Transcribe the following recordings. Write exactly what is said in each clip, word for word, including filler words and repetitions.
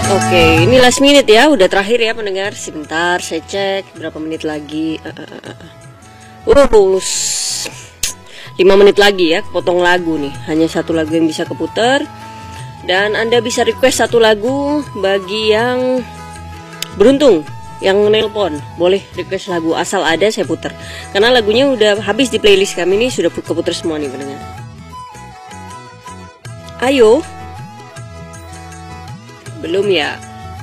Oke, ini last minute ya, udah terakhir ya pendengar. Sebentar, saya cek berapa menit lagi. Uh, uh, uh, uh. Uh, lima menit lagi ya, potong lagu nih. Hanya satu lagu yang bisa keputar. Dan Anda bisa request satu lagu bagi yang beruntung, yang nelpon. Boleh request lagu, asal ada saya putar. Karena lagunya udah habis di playlist kami, ini sudah keputar semua nih pendengar. Ayo. Belum ya?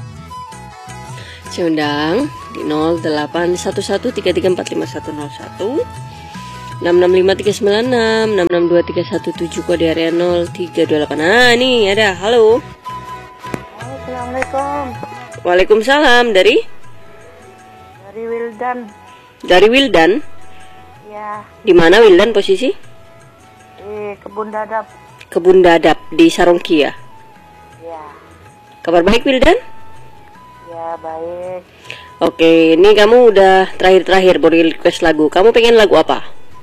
Saya undang di nol delapan satu satu tiga tiga empat lima satu nol satu, enam enam lima tiga sembilan enam, enam enam dua tiga satu tujuh, kode area nol tiga dua delapan. Ah, nih ada. Halo. Assalamualaikum. Waalaikumsalam. Dari? Dari Wildan. Dari Wildan? Ya. Di mana Wildan posisi? Di Kebun Dadap. Kebun Dadap di Sarongki ya? Ya. Kabar baik Wildan? Ya, baik. Oke, ini kamu udah terakhir-terakhir baru request lagu. Kamu pengen lagu apa?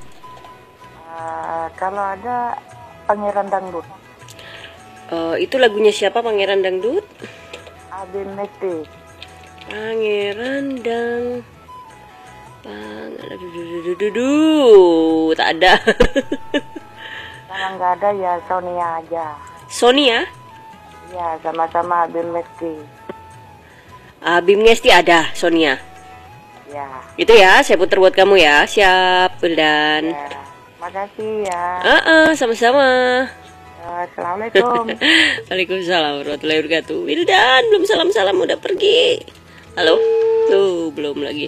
Uh, kalau ada Pangeran Dangdut. Uh, itu lagunya siapa Pangeran Dangdut? Abim Mekti. Pangeran Dang Pang aduh, duh, duh, duh, duh. Tak ada. Kalau nggak ada ya Sonia aja. Sonia? Ya, sama-sama Abim Mekti. Abim Ngesti ada, Sonia. Ya. Itu ya, saya putar buat kamu ya. Siap, Wildan. Ya. Makasih ya. Uh -uh, sama-sama. Ya, Assalamualaikum. Waalaikumsalam warahmatullahi wabarakatuh. Wildan, belum salam-salam udah pergi. Halo? Tuh, belum lagi.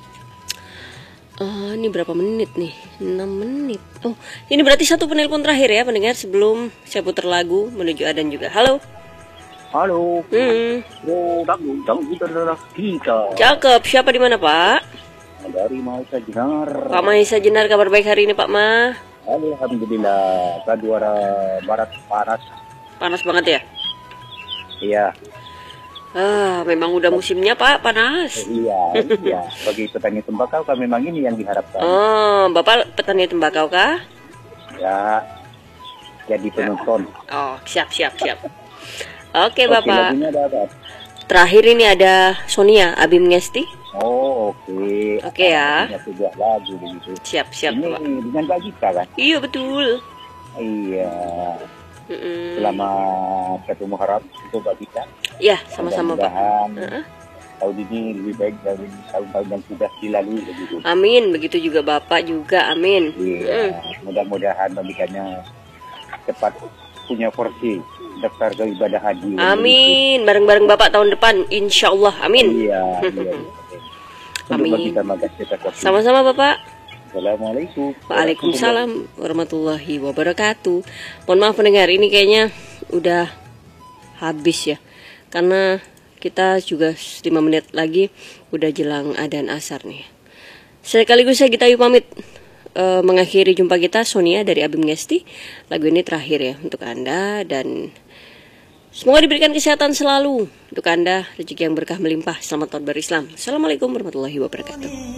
Oh, ini berapa menit nih? enam menit. Oh, ini berarti satu penelpon terakhir ya pendengar sebelum saya putar lagu menuju adzan juga. Halo. Halo. Hmm. Oh, dangdut, dangdut adalah kita. Cakep. Siapa di mana, Pak? Dari Mahesa Jenar. Pak Mahesa Jenar, kabar baik hari ini, Pak Ma? Alhamdulillah. Kaduara Barat panas. Panas banget ya? Iya. Ah, memang udah musimnya, Pak, panas. Iya, iya. Bagi petani tembakau kan memang ini yang diharapkan. Oh, Bapak petani tembakau kah? Ya. Jadi penonton. Oh, siap, siap, siap. Oke, Oke, Bapak. lagunya ada apa? Terakhir ini ada Sonia, Abim Ngesti. Oh, oke. Oke ya. Ini sebuah lagu begitu. Siap, siap, Ini Bapak. dengan Kak Gita kan? Iya, betul. Iya. Mm-mm. Selamat satu Muharram untuk Kak Gita. Ya, sama-sama, Pak. Mudah-mudahan Uh-uh. tahun ini lebih baik dari tahun-tahun yang sudah dilalui begitu. Amin, begitu juga Bapak juga, amin. Iya, Mm. mudah-mudahan memberikannya cepat punya porsi daftar ke ibadah haji. Amin, bareng-bareng Bapak tahun depan, insya Allah, amin. Iya, iya. Amin. Untuk kita magas kita kasih. Sama-sama Bapak. Assalamualaikum. Waalaikumsalam warahmatullahi wabarakatuh. Mohon maaf pendengar, ini kayaknya udah habis ya. Karena kita juga lima menit lagi udah jelang adzan asar nih. Sekaligus saya Gita Ayu pamit uh, mengakhiri jumpa kita. Sonia dari Abim Ngesti. Lagu ini terakhir ya untuk Anda dan semoga diberikan kesehatan selalu untuk Anda, rezeki yang berkah melimpah. Selamat tahun baru Islam. Assalamualaikum warahmatullahi wabarakatuh.